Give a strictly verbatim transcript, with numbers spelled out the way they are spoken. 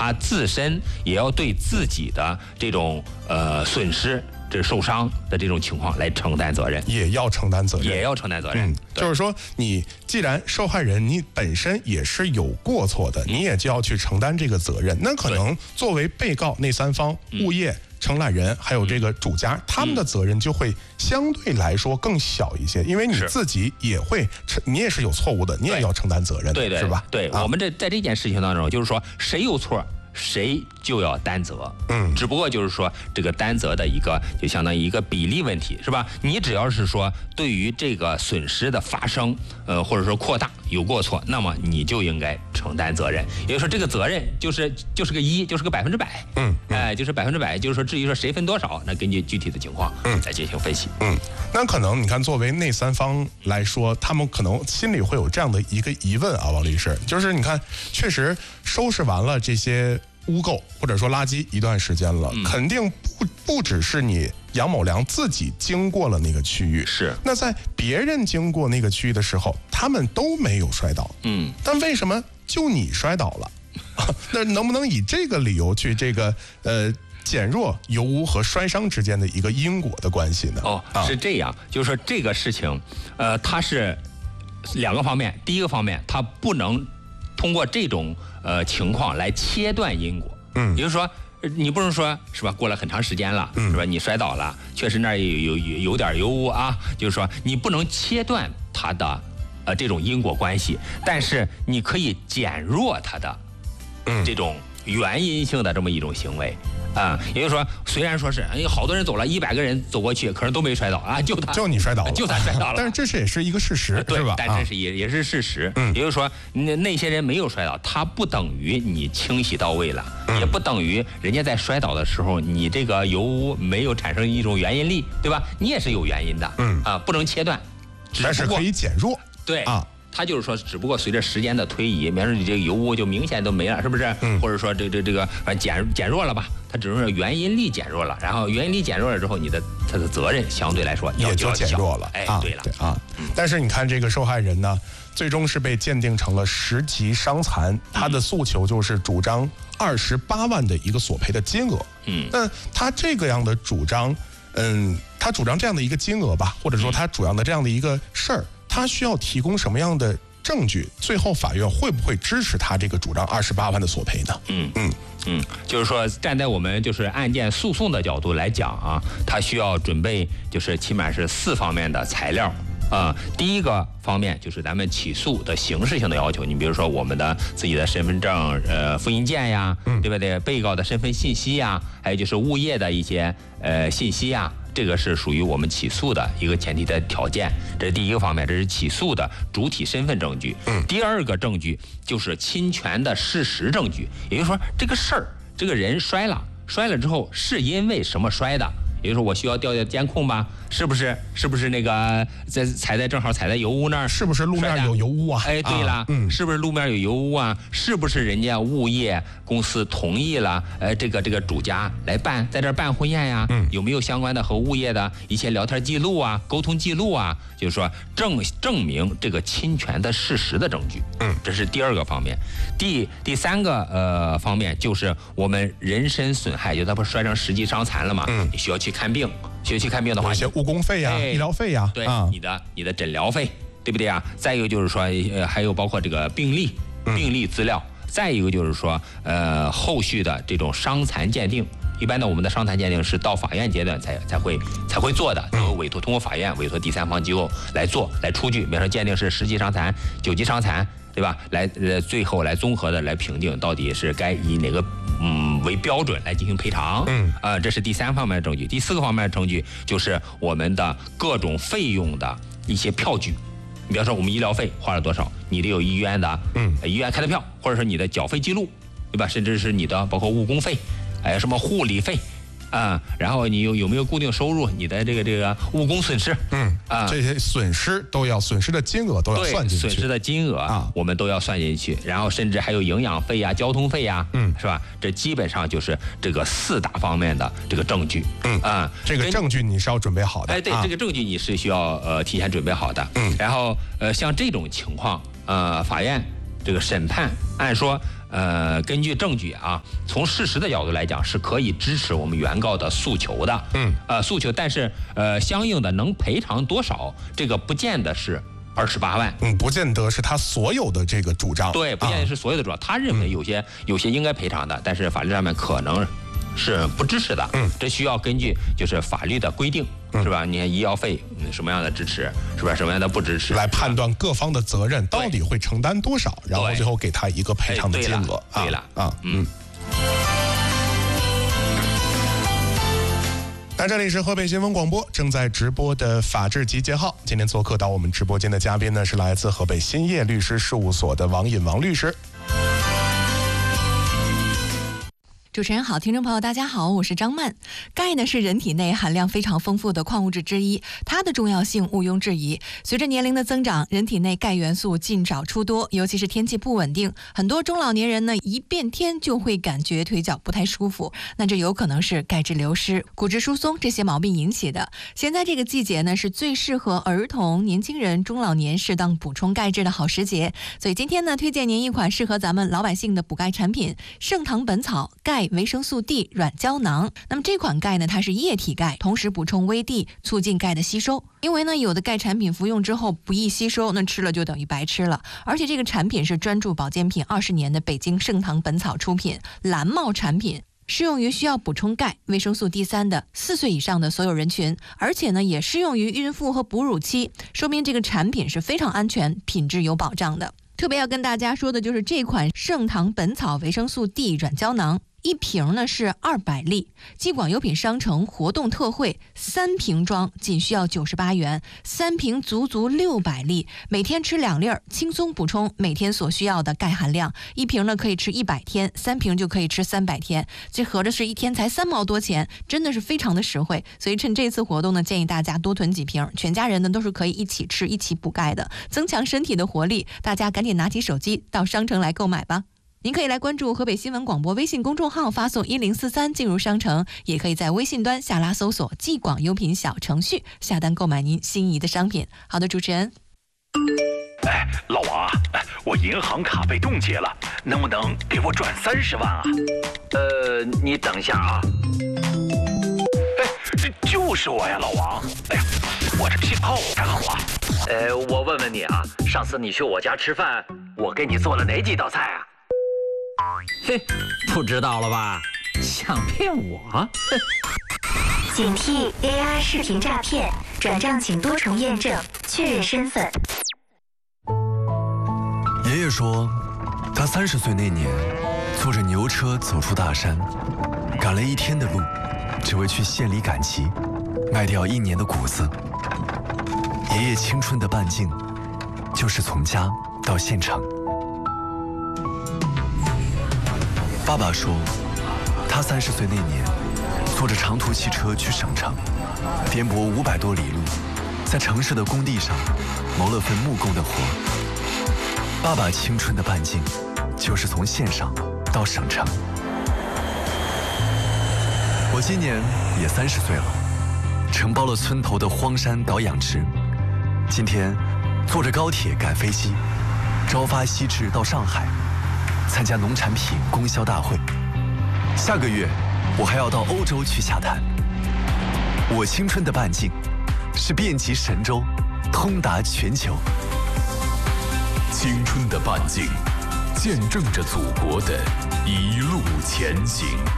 他自身也要对自己的这种呃损失。这受伤的这种情况来承担责任， 也要承担责任， 也要承担责任。 嗯，就是说，你既然受害人你本身也是有过错的，你也就要去承担这个责任。那可能作为被告那三方，物业、承揽人还有这个主家，他们的责任就会相对来说更小一些，因为你自己也会，你也是有错误的，你也要承担责任的， 对对， 是吧？ 对，我们这在这件事情当中，就是说谁有错，谁就要担责，嗯，只不过就是说这个担责的一个就相当于一个比例问题，是吧？你只要是说对于这个损失的发生，呃，或者说扩大有过错，那么你就应该承担责任。也就是说，这个责任就是就是个一，就是个百分之百，嗯，哎、呃，就是百分之百，就是说至于说谁分多少，那根据具体的情况，嗯，来进行分析， 嗯，那可能你看，作为那三方来说，他们可能心里会有这样的一个疑问啊，王律师，就是你看，确实收拾完了这些污垢或者说垃圾一段时间了，嗯、肯定不不只是你杨某良自己经过了那个区域， 是。 那在别人经过那个区域的时候，他们都没有摔倒，嗯，但为什么就你摔倒了？那能不能以这个理由去这个呃减弱油污和摔伤之间的一个因果的关系呢？ 哦，是这样，就是说这个事情，呃，它是两个方面，第一个方面，它不能通过这种呃情况来切断因果，嗯，也就是说，你不能说是吧？过了很长时间了，嗯、是吧？你摔倒了，确实那儿有有有有点油污啊，就是说你不能切断它的呃这种因果关系，但是你可以减弱它的嗯这种原因性的这么一种行为。啊、嗯，也就是说，虽然说是哎，好多人走了，一百个人走过去，可是都没摔倒啊，就他， 就你摔倒了， 就他摔倒了。 但是这是也是一个事实， 对是吧？ 但这是也、啊、也是事实。 嗯， 也就是说，那那些人没有摔倒，他不等于你清洗到位了，嗯、也不等于人家在摔倒的时候，你这个油污没有产生一种原因力，对吧？你也是有原因的。嗯啊，不能切断， 但是可以减弱。 对啊。 他就是说，只不过随着时间的推移，比方说你这个油污就明显都没了，是不是？嗯。或者说这这这个反正减减弱了吧，它只是说原因力减弱了，然后原因力减弱了之后，你的他的责任相对来说也就减弱了。 哎， 啊、 对了， 对啊。嗯、但是你看这个受害人呢，最终是被鉴定成了十级伤残，他的诉求就是主张二十八万的一个索赔的金额。嗯。那他这个样的主张，嗯，他主张这样的一个金额吧，或者说他主张的这样的一个事儿。他需要提供什么样的证据？最后法院会不会支持他这个主张二十八万的索赔呢？ 嗯嗯嗯，就是说站在我们就是案件诉讼的角度来讲啊，他需要准备就是起码是四方面的材料。啊、呃，第一个方面就是咱们起诉的形式性的要求，你比如说我们的自己的身份证、呃复印件呀，对不对？被告的身份信息呀，还有就是物业的一些呃信息呀，这个是属于我们起诉的一个前提的条件。这是第一个方面，这是起诉的主体身份证据。嗯，第二个证据就是侵权的事实证据，也就是说这个事儿，这个人摔了，摔了之后是因为什么摔的？也就是说，我需要调调监控吧？是不是？是不是那个在踩在正好踩在油污那儿？ 是不是路面有油污啊？ 哎，对了，啊、嗯，是不是路面有油污啊？是不是人家物业公司同意了？呃，这个这个主家来办，在这儿办婚宴呀？嗯，有没有相关的和物业的一些聊天记录啊、沟通记录啊？就是说证证明这个侵权的事实的证据。嗯，这是第二个方面。第第三个呃方面就是我们人身损害，就他不是摔成十级伤残了嘛？嗯，你需要去看病。需要去看病的话， 有些误工费呀、啊、医疗费呀， 对，啊、你的你的诊疗费，对不对啊？再一个就是说，呃，还有包括这个病历、病历资料。嗯、再一个就是说，呃，后续的这种伤残鉴定，一般的我们的伤残鉴定是到法院阶段才才会才会做的，就委托通过法院委托第三方机构来做来出具，比方说鉴定是十级伤残、九级伤残。对吧？来，呃，最后来综合的来评定，到底是该以哪个嗯为标准来进行赔偿。嗯，啊、呃，这是第三方面的证据。第四个方面的证据就是我们的各种费用的一些票据。你比方说，我们医疗费花了多少，你得有医院的，嗯，医院开的票，或者说你的缴费记录，对吧？甚至是你的包括误工费，还有什么护理费。啊、嗯，然后你有有没有固定收入？你的这个这个误工损失，嗯啊，这些损失都要，损失的金额都要算进去， 损失的金额啊，我们都要算进去。然后甚至还有营养费呀、交通费呀，嗯，是吧？这基本上就是这个四大方面的这个证据，嗯啊， 这个证据你是要准备好的。 哎，对，啊、这个证据你是需要呃提前准备好的。嗯，然后呃像这种情况，呃，法院这个审判，按说。 呃，根据证据啊，从事实的角度来讲，是可以支持我们原告的诉求的。嗯，呃，诉求，但是呃，相应的能赔偿多少，这个不见得是二十八万。 嗯，不见得是他所有的这个主张。 对，不见得是所有的主张。啊、他认为有些、嗯、有些应该赔偿的，但是法律上面可能是不支持的。嗯，这需要根据就是法律的规定。是吧？你看医药费什么样的支持，是吧？什么样的不支持， 来判断各方的责任到底会承担多少，然后最后给他一个赔偿的金额。 对了， 啊，嗯。那这里是河北新闻广播正在直播的法治集结号，今天做客到我们直播间的嘉宾呢是来自河北兴业律师事务所的王尹王律师。 主持人好，听众朋友大家好，我是张曼。钙呢是人体内含量非常丰富的矿物质之一，它的重要性毋庸置疑。随着年龄的增长，人体内钙元素进少出多，尤其是天气不稳定，很多中老年人呢一变天就会感觉腿脚不太舒服，那这有可能是钙质流失、骨质疏松这些毛病引起的。现在这个季节呢是最适合儿童、年轻人、中老年适当补充钙质的好时节，所以今天呢推荐您一款适合咱们老百姓的补钙产品——盛唐本草钙维生素 D 软胶囊。那么这款钙呢，它是液体钙，同时补充微 D， 促进钙的吸收。因为呢，有的钙产品服用之后不易吸收，那吃了就等于白吃了。而且这个产品是专注保健品二十年的北京盛唐本草出品，蓝帽产品。适用于需要补充钙、维生素 D 三 的四岁以上的所有人群，而且呢，也适用于孕妇和哺乳期，说明这个产品是非常安全、品质有保障的。特别要跟大家说的就是这款盛唐本草维生素 D 软胶囊。一瓶呢是二百粒，继广优品商城活动特惠，三瓶装仅需要九十八元，三瓶足足六百粒，每天吃两粒儿，轻松补充每天所需要的钙含量。一瓶呢可以吃一百天，三瓶就可以吃三百天，这合着是一天才三毛多钱，真的是非常的实惠。所以趁这次活动呢，建议大家多囤几瓶，全家人呢都是可以一起吃、一起补钙的，增强身体的活力。大家赶紧拿起手机到商城来购买吧。您可以来关注河北新闻广播微信公众号，发送一零四三进入商城，也可以在微信端下拉搜索继广优品小程序下单购买您心仪的商品。好的，主持人。 哎，老王啊，我银行卡被冻结了，能不能给我转三十万啊？ 呃，你等一下啊。 哎，这就是我呀，老王。哎呀，我这信号不太好啊。 呃，我问问你啊，上次你去我家吃饭，我给你做了哪几道菜啊？ 嘿，不知道了吧？想骗我？ 警惕 A I 视频诈骗，转账请多重验证，确认身份。 爷爷说，他三十岁那年，坐着牛车走出大山，赶了一天的路，只为去县里赶集，卖掉一年的谷子。爷爷青春的半径，就是从家到县城。爸爸说，他三十岁那年，坐着长途汽车去省城，颠簸五百多里路，在城市的工地上谋了份木工的活。爸爸青春的半径，就是从县上到省城。我今年也三十岁了，承包了村头的荒山岛养殖。今天坐着高铁赶飞机，朝发夕至到上海。参加农产品供销大会，下个月我还要到欧洲去洽谈。我青春的半径是遍及神州，通达全球。 青春的半径，见证着祖国的一路前行。